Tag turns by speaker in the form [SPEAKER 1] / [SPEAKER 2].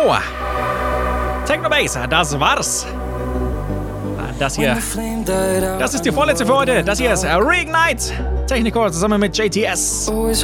[SPEAKER 1] So. Technobase, das war's. Das hier. Das ist die vorletzte für heute. Das hier ist Reignite. Technical zusammen mit JTS.